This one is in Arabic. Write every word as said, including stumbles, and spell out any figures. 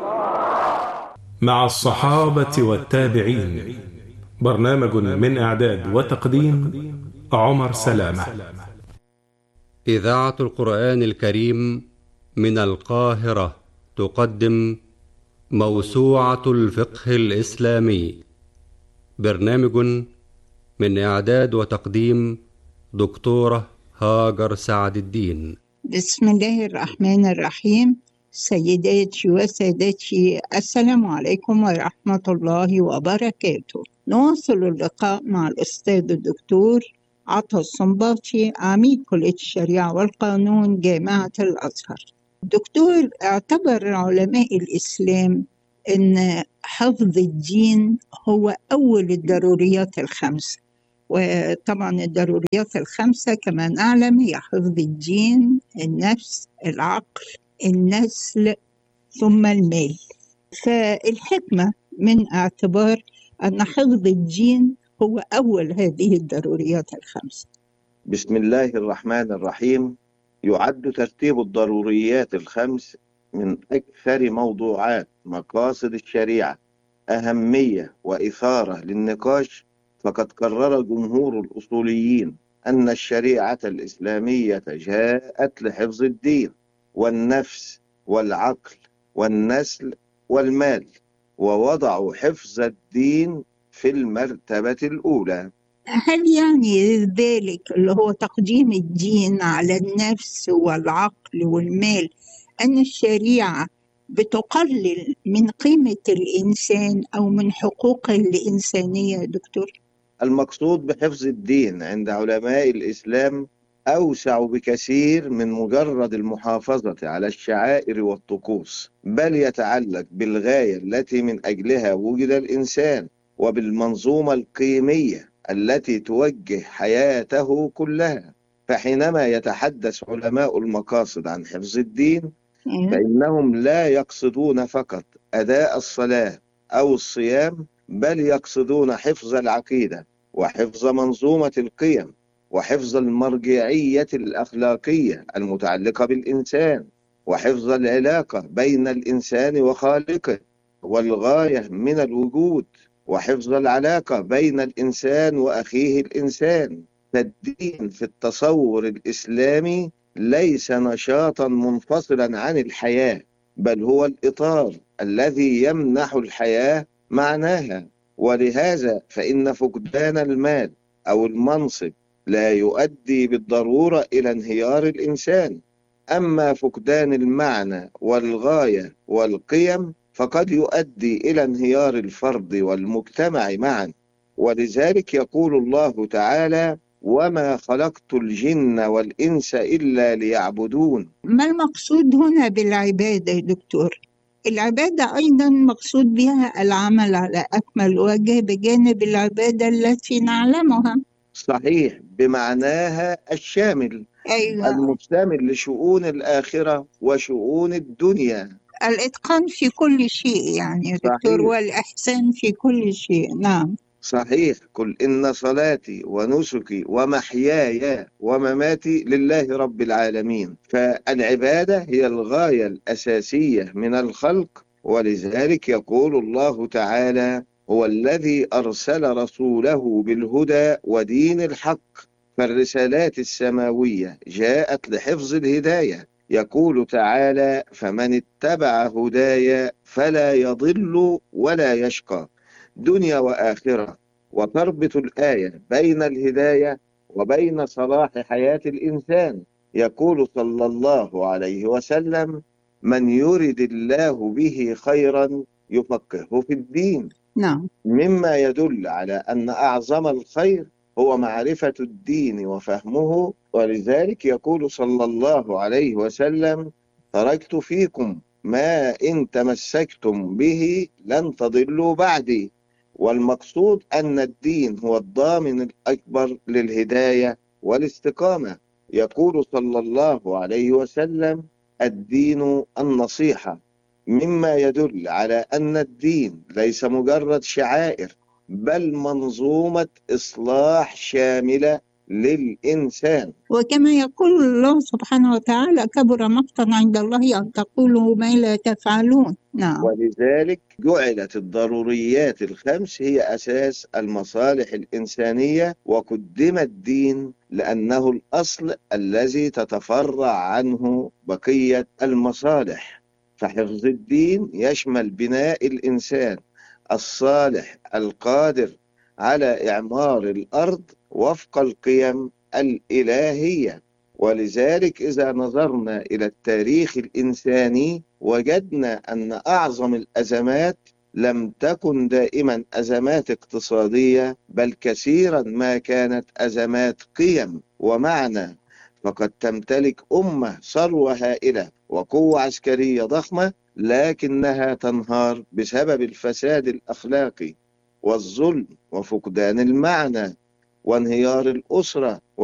مع الصحابة والتابعين، برنامج من إعداد وتقديم عمر سلامة. إذاعة القرآن الكريم من القاهرة تقدم موسوعة الفقه الإسلامي، برنامج من إعداد وتقديم دكتورة هاجر سعد الدين. بسم الله الرحمن الرحيم. سيداتي وسادتي، السلام عليكم ورحمة الله وبركاته. نواصل اللقاء مع الأستاذ الدكتور عطا الصنباطي، عميد كلية الشريعة والقانون جامعة الأزهر. دكتور، اعتبر علماء الإسلام أن حفظ الدين هو أول الضروريات الخمس، وطبعا الضروريات الخمسة كما نعلم هي حفظ الدين، النفس، العقل، النسل، ثم المال. فالحكمة من اعتبار أن حفظ الدين هو أول هذه الضروريات الخمسة. بسم الله الرحمن الرحيم. يعد ترتيب الضروريات الخمس من أكثر موضوعات مقاصد الشريعة أهمية وإثارة للنقاش، فقد قرر جمهور الأصوليين أن الشريعة الإسلامية جاءت لحفظ الدين والنفس والعقل والنسل والمال، ووضعوا حفظ الدين في المرتبة الأولى. هل يعني ذلك اللي هو تقديم الدين على النفس والعقل والمال أن الشريعة بتقلل من قيمة الإنسان أو من حقوقه الإنسانية يا دكتور؟ المقصود بحفظ الدين عند علماء الإسلام أوسع بكثير من مجرد المحافظة على الشعائر والطقوس، بل يتعلق بالغاية التي من أجلها وجد الإنسان وبالمنظومة القيمية التي توجه حياته كلها. فحينما يتحدث علماء المقاصد عن حفظ الدين فإنهم لا يقصدون فقط أداء الصلاة أو الصيام، بل يقصدون حفظ العقيدة وحفظ منظومة القيم وحفظ المرجعية الأخلاقية المتعلقة بالإنسان وحفظ العلاقة بين الإنسان وخالقه والغاية من الوجود وحفظ العلاقة بين الإنسان وأخيه الإنسان. فالدين في التصور الإسلامي ليس نشاطا منفصلا عن الحياة، بل هو الإطار الذي يمنح الحياة معناها. ولهذا فإن فقدان المال أو المنصب لا يؤدي بالضرورة إلى انهيار الإنسان، أما فقدان المعنى والغاية والقيم فقد يؤدي إلى انهيار الفرد والمجتمع معا. ولذلك يقول الله تعالى: وما خلقت الجن والإنس إلا ليعبدون. ما المقصود هنا بالعبادة يا دكتور؟ العبادة أيضا مقصود بها العمل على أكمل وجه بجانب العبادة التي نعلمها. صحيح، بمعناها الشامل. أيوة. المشتمل لشؤون الآخرة وشؤون الدنيا. الإتقان في كل شيء يعني يا دكتور، والإحسان في كل شيء. نعم صحيح. قل إن صلاتي ونسكي ومحياي ومماتي لله رب العالمين. فالعبادة هي الغاية الأساسية من الخلق، ولذلك يقول الله تعالى: هو الذي أرسل رسوله بالهدى ودين الحق. فالرسالات السماوية جاءت لحفظ الهداية. يقول تعالى: فمن اتبع هدايا فلا يضل ولا يشقى دنيا وآخرة. وتربط الآية بين الهداية وبين صلاح حياة الإنسان. يقول صلى الله عليه وسلم: من يرد الله به خيرا يفقهه في الدين. نعم. مما يدل على أن أعظم الخير هو معرفة الدين وفهمه. ولذلك يقول صلى الله عليه وسلم: تركت فيكم ما إن تمسكتم به لن تضلوا بعدي. والمقصود أن الدين هو الضامن الأكبر للهداية والاستقامة. يقول صلى الله عليه وسلم: الدين النصيحة. مما يدل على أن الدين ليس مجرد شعائر، بل منظومة إصلاح شاملة للإنسان. وكما يقول الله سبحانه وتعالى: كبر مقتا عند الله أن تقولوا ما لا تفعلون. نعم. ولذلك جعلت الضروريات الخمس هي أساس المصالح الإنسانية، وقدم الدين لأنه الأصل الذي تتفرع عنه بقية المصالح. فحفظ الدين يشمل بناء الإنسان الصالح القادر على إعمار الأرض وفق القيم الإلهية. ولذلك إذا نظرنا إلى التاريخ الإنساني وجدنا أن أعظم الأزمات لم تكن دائما أزمات اقتصادية، بل كثيرا ما كانت أزمات قيم ومعنى. فقد تمتلك أمة ثروة هائلة وقوة عسكرية ضخمة، لكنها تنهار بسبب الفساد الأخلاقي والظلم وفقدان المعنى وانهيار الأسرة